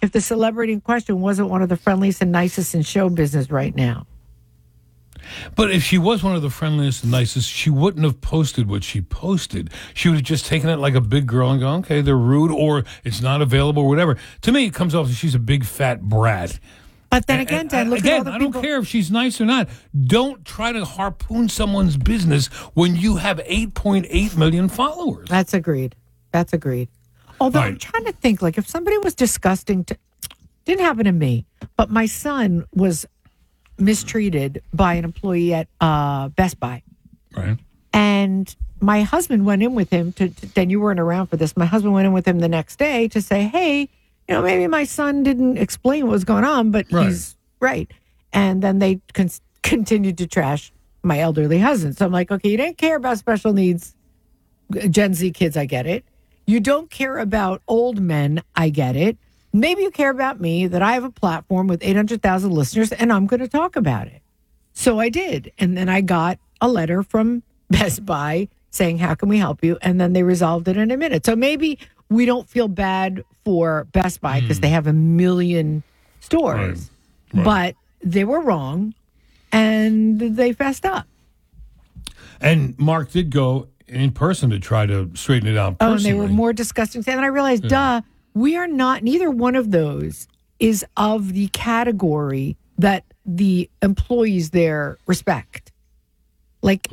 if the celebrity in question wasn't one of the friendliest and nicest in show business right now. But if she was one of the friendliest and nicest, she wouldn't have posted what she posted. She would have just taken it like a big girl and gone, okay, they're rude or it's not available or whatever. To me, it comes off as she's a big fat brat. But then again, Dan, look at all the I people. don't care if she's nice or not. Don't try to harpoon someone's business when you have 8.8 million followers. That's agreed. Although Right. I'm trying to think, like, if somebody was disgusting, didn't happen to me, but my son was mistreated by an employee at Best Buy. Right. And my husband went in with him then you weren't around for this. My husband went in with him the next day to say, hey, maybe my son didn't explain what was going on, but he's right. And then they continued to trash my elderly husband. So I'm like, okay, you didn't care about special needs Gen Z kids. I get it. You don't care about old men. I get it. Maybe you care about me, that I have a platform with 800,000 listeners, and I'm going to talk about it. So I did. And then I got a letter from Best Buy saying, how can we help you? And then they resolved it in a minute. So maybe we don't feel bad for Best Buy because they have 1 million stores. Right. But they were wrong, and they fessed up. And Mark did go in person to try to straighten it out personally. Oh, and they were more disgusting. And then I realized, we are not, neither one of those is of the category that the employees there respect. Like,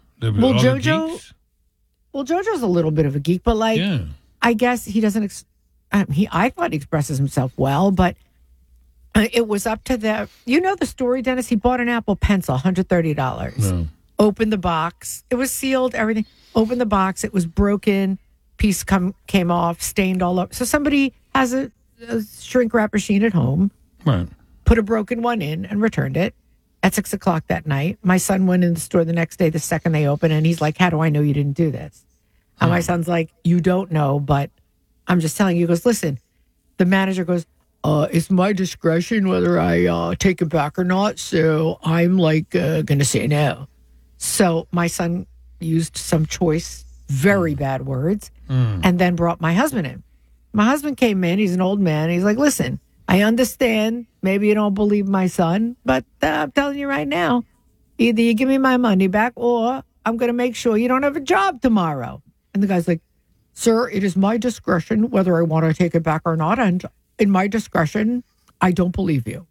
JoJo's a little bit of a geek, but I guess he doesn't, I thought he expresses himself well, but it was up to the story, Dennis? He bought an Apple Pencil, $130. No. Opened the box. It was sealed, everything. Opened the box. It was broken. Piece came off, stained all over. So somebody has a shrink wrap machine at home, right? Put a broken one in and returned it at 6:00 that night. My son went in the store the next day, the second they opened, and he's like, how do I know you didn't do this? And my son's like, you don't know, but I'm just telling you. He goes, listen, the manager goes, it's my discretion whether I take it back or not. So I'm like going to say no. So my son used some choice, very bad words, and then brought my husband in. My husband came in. He's an old man. He's like, listen, I understand. Maybe you don't believe my son, but I'm telling you right now, either you give me my money back or I'm going to make sure you don't have a job tomorrow. And the guy's like, sir, it is my discretion whether I want to take it back or not. And in my discretion, I don't believe you.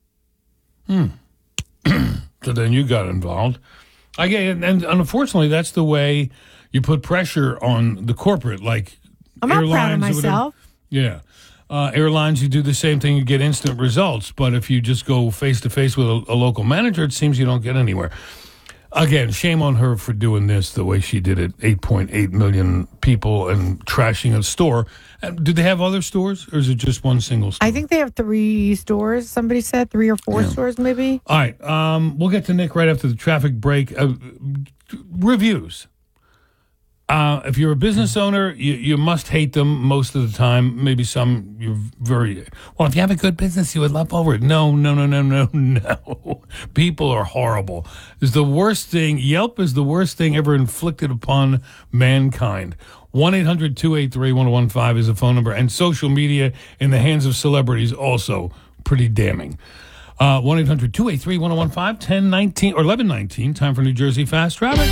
So then you got involved. And unfortunately, that's the way you put pressure on the corporate, like I'm not proud of myself. Yeah. Airlines, you do the same thing, you get instant results. But if you just go face-to-face with a local manager, it seems you don't get anywhere. Again, shame on her for doing this the way she did it. 8.8 million people and trashing a store. Do they have other stores, or is it just one single store? I think they have 3 stores. Somebody said 3 or 4 stores, maybe. All right. We'll get to Nick right after the traffic break. Reviews. If you're a business owner, you must hate them most of the time. Maybe some you're very... Well, if you have a good business, you would love over it. No. People are horrible. It's the worst thing. Yelp is the worst thing ever inflicted upon mankind. 1-800-283-1015 is the phone number. And social media in the hands of celebrities also pretty damning. 1-800-283-1015, 1019 or 1119. Time for New Jersey Fast Traffic.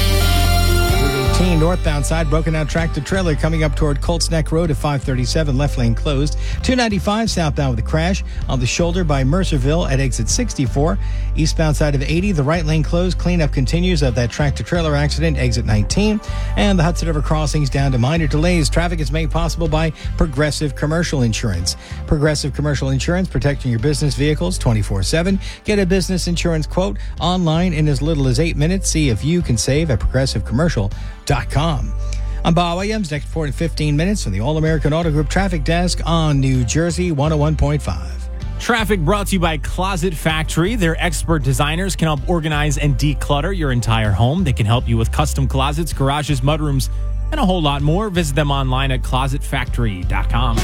18 northbound side, broken out tractor trailer coming up toward Colts Neck Road at 537, left lane closed. 295 southbound with a crash on the shoulder by Mercerville at exit 64. Eastbound side of 80, the right lane closed. Cleanup continues of that tractor trailer accident, exit 19. And the Hudson River crossings down to minor delays. Traffic is made possible by Progressive Commercial Insurance. Progressive Commercial Insurance, protecting your business vehicles 24/7. Get a business insurance quote online in as little as 8 minutes. See if you can save at progressivecommercial.com. I'm Bob Williams. Next report in 15 minutes from the All-American Auto Group Traffic Desk on New Jersey 101.5. Traffic brought to you by Closet Factory. Their expert designers can help organize and declutter your entire home. They can help you with custom closets, garages, mudrooms, and a whole lot more. Visit them online at closetfactory.com.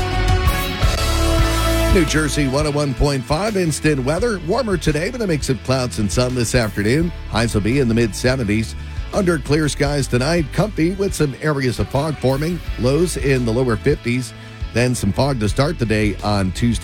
New Jersey 101.5 instant weather. Warmer today, but a mix of clouds and sun this afternoon. Highs will be in the mid-70s. Under clear skies tonight, comfy with some areas of fog forming. Lows in the lower 50s. Then some fog to start the day on Tuesday.